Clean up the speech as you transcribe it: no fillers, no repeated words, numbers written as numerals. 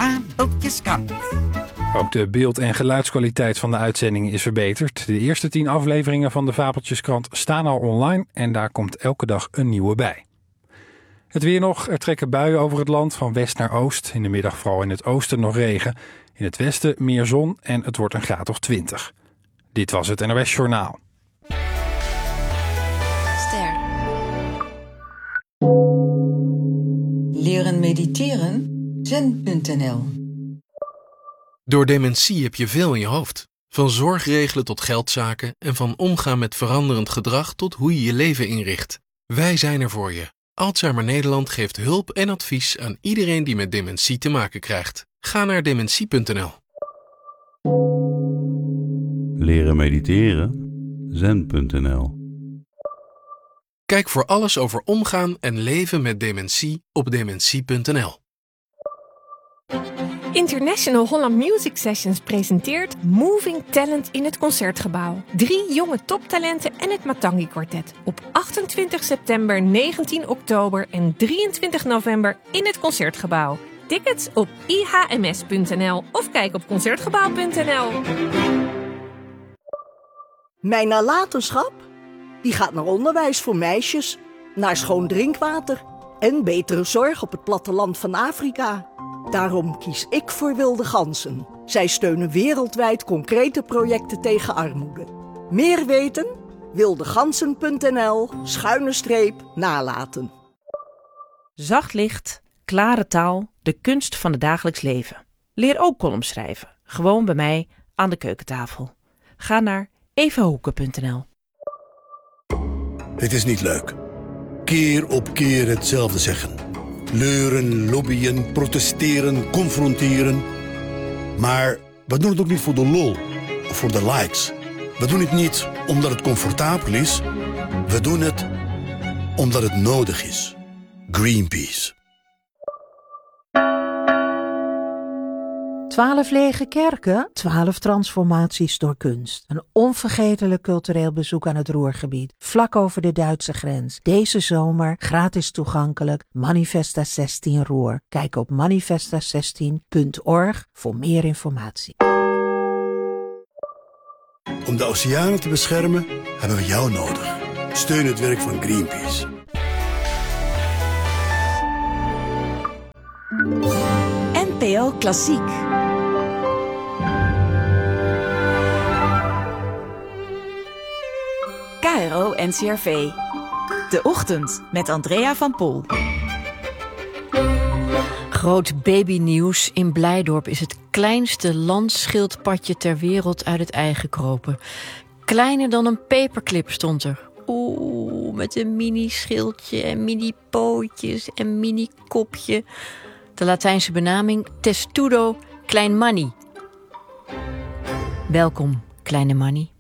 Fabeltjeskrant. Ook de beeld- en geluidskwaliteit van de uitzendingen is verbeterd. De eerste 10 afleveringen van de Fabeltjeskrant staan al online en daar komt elke dag een nieuwe bij. Het weer nog. Er trekken buien over het land van west naar oost. In de middag vooral in het oosten nog regen. In het westen meer zon en het wordt een graad of 20. Dit was het NOS Journaal. Ster. Leren mediteren? Zen.nl. Door dementie heb je veel in je hoofd. Van zorgregelen tot geldzaken en van omgaan met veranderend gedrag tot hoe je je leven inricht. Wij zijn er voor je. Alzheimer Nederland geeft hulp en advies aan iedereen die met dementie te maken krijgt. Ga naar dementie.nl. Leren mediteren? Zen.nl. Kijk voor alles over omgaan en leven met dementie op dementie.nl. International Holland Music Sessions presenteert Moving Talent in het Concertgebouw. 3 jonge toptalenten en het Matangi Quartet. Op 28 september, 19 oktober en 23 november in het Concertgebouw. Tickets op ihms.nl of kijk op concertgebouw.nl. Mijn nalatenschap? Die gaat naar onderwijs voor meisjes, naar schoon drinkwater en betere zorg op het platteland van Afrika. Daarom kies ik voor Wilde Ganzen. Zij steunen wereldwijd concrete projecten tegen armoede. Meer weten? wildeganzen.nl/nalaten. Zacht licht, klare taal, de kunst van het dagelijks leven. Leer ook columns schrijven. Gewoon bij mij aan de keukentafel. Ga naar evahoeken.nl. Het is niet leuk. Keer op keer hetzelfde zeggen. Leuren, lobbyen, protesteren, confronteren. Maar we doen het ook niet voor de lol of voor de likes. We doen het niet omdat het comfortabel is. We doen het omdat het nodig is. Greenpeace. 12 lege kerken, 12 transformaties door kunst. Een onvergetelijk cultureel bezoek aan het Ruhrgebied, vlak over de Duitse grens. Deze zomer gratis toegankelijk, Manifesta 16 Ruhr. Kijk op manifesta16.org voor meer informatie. Om de oceanen te beschermen hebben we jou nodig. Steun het werk van Greenpeace. NPO Klassiek. KRO NCRV. De Ochtend met Andrea van Pol. Groot babynieuws. In Blijdorp is het kleinste landschildpadje ter wereld uit het ei gekropen. Kleiner dan een paperclip stond er. Oeh, met een mini-schildje en mini-pootjes en mini-kopje. De Latijnse benaming Testudo Klein Manni. Welkom, kleine Manni.